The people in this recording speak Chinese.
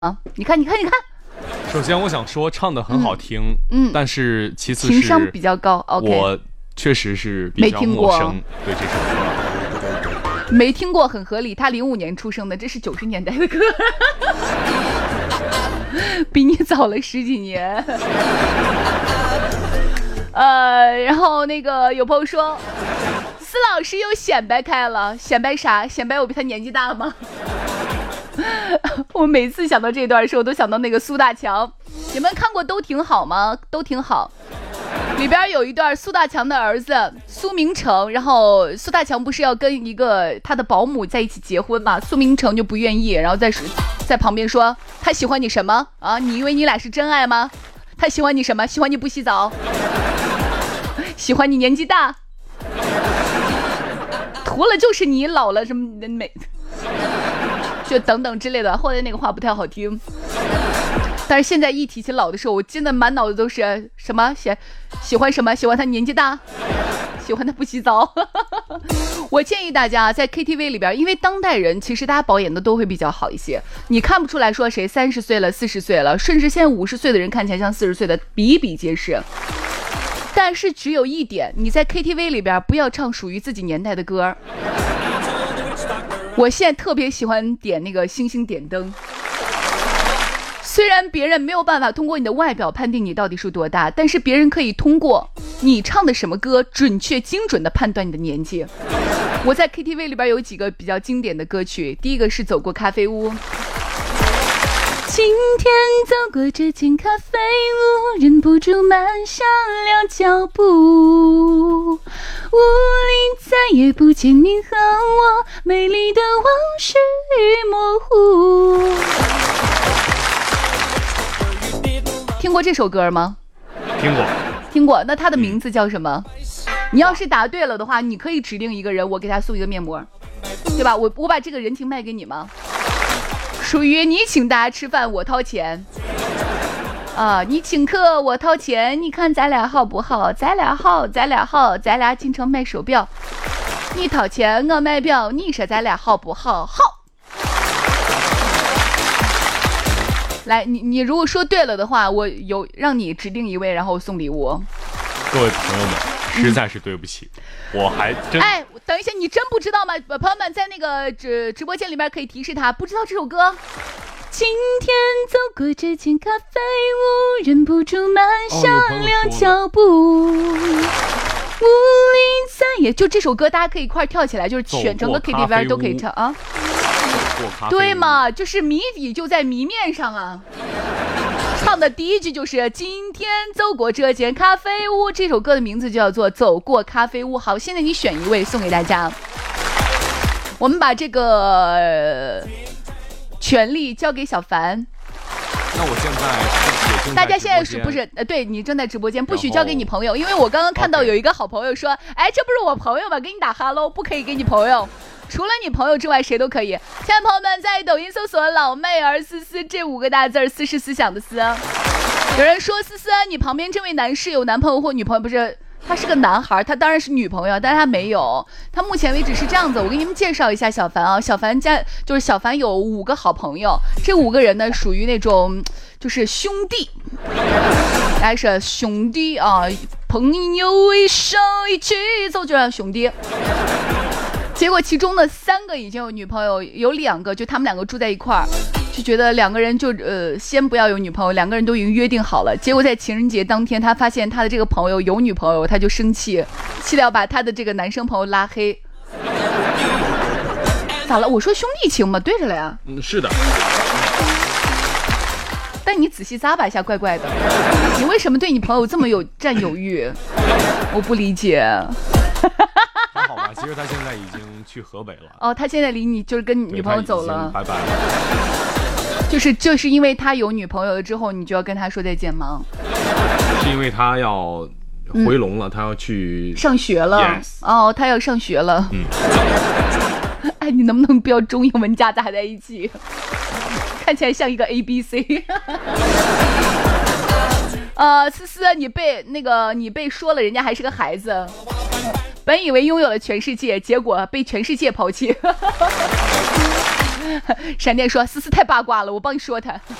你看。 首先我想说唱得很好听，但是其次是情商比较高。OK， 我确实是比较陌生对这首歌。 没听过很合理，他05年出生的，这是90年代的歌，比你早了10几年。然后那个有朋友说，司老师又显摆开了，显摆啥？显摆我比他年纪大吗？我每次想到这段的时候，都想到那个苏大强。你们看过《都挺好》吗？都挺好。里边有一段苏大强的儿子苏明成，然后苏大强不是要跟一个他的保姆在一起结婚嘛？苏明成就不愿意，然后在旁边说他喜欢你什么啊？你以为你俩是真爱吗？他喜欢你什么？喜欢你不洗澡，喜欢你年纪大，图了就是你老了什么美，就等等之类的。后来那个话不太好听。但是现在一提起老的时候，我真的满脑子都是什么喜欢什么，喜欢他年纪大，喜欢他不洗澡。我建议大家在 KTV 里边，因为当代人其实大家保养的都会比较好一些，你看不出来说谁30岁了40岁了，甚至现在50岁的人看起来像40岁的比比皆是。但是只有一点，你在 KTV 里边不要唱属于自己年代的歌。我现在特别喜欢点那个星星点灯，虽然别人没有办法通过你的外表判定你到底是多大，但是别人可以通过你唱的什么歌准确精准的判断你的年纪。我在 KTV 里边有几个比较经典的歌曲，第一个是走过咖啡屋。今天走过这间咖啡屋，忍不住慢下了脚步，屋里再也不见你和我，美丽的往事已模糊。听过这首歌吗？听过。那它的名字叫什么？你要是答对了的话，你可以指定一个人，我给他送一个面膜，对吧？我把这个人情卖给你吗？属于你请大家吃饭我掏钱啊，你请客我掏钱，你看咱俩好不好？咱俩好，咱俩经常卖手表，你掏钱我卖表，你说咱俩好不好？好。来，你如果说对了的话，我有让你指定一位，然后送礼物。 各位朋友们，实在是对不起，我还真等一下，你真不知道吗？朋友们在那个直播间里面可以提示他，不知道这首歌。今天走过这间咖啡屋，忍不住慢下了脚步，屋里再也就这首歌，大家可以一块跳起来，就是全整个 KTV 都可以唱啊。对嘛，就是谜底就在谜面上啊。唱的第一句就是今天走过这间咖啡屋，这首歌的名字就叫做走过咖啡屋。好，现在你选一位送给大家，我们把这个权利交给小凡。 那我现在大家现在是不是对，你正在直播间，不许交给你朋友，因为我刚刚看到有一个好朋友说，哎，这不是我朋友吗？给你打哈喽，不可以给你朋友，除了你朋友之外谁都可以。亲爱的朋友们，在抖音搜索老妹儿思思这5个大字，思是思想的思。有人说思思，你旁边这位男士有男朋友或女朋友？不是，他是个男孩，他当然是女朋友，但是他没有。他目前为止是这样子，我给你们介绍一下小凡啊。小凡家就是小凡有5个好朋友，这5个人呢属于那种就是兄弟，还是兄弟啊，朋友一生一起走，就让兄弟。结果其中的3个已经有女朋友，有2个就他们2个住在一块儿，就觉得2个人就先不要有女朋友，2个人都已经约定好了。结果在情人节当天，他发现他的这个朋友有女朋友，他就生气，气得要把他的这个男生朋友拉黑。咋了？我说兄弟情嘛，对着了呀。 是的。 但你仔细咂吧一下，怪怪的。你为什么对你朋友这么有占有欲？我不理解。 还好吧，其实他现在已经去河北了。 哦，他现在离你就是跟女朋友走了， 拜拜了。 就是因为他有女朋友了之后，你就要跟他说再见吗？ 是因为他要回笼了，他要去上学了。 Yes. 哦，他要上学了。哎，你能不能不要中英文夹杂在一起？看起来像一个 ABC。思思，你被说了，人家还是个孩子。本以为拥有了全世界，结果被全世界抛弃。 闪电说思思太八卦了，我帮你说他。